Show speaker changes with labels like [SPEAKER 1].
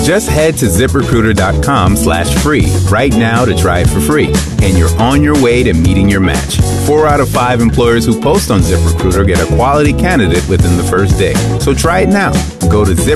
[SPEAKER 1] Just head to ZipRecruiter.com/free right now to try it for free, and you're on your way to meeting your match. 4 out of 5 employers who post on ZipRecruiter get a quality candidate within the first day. So try it now. Go to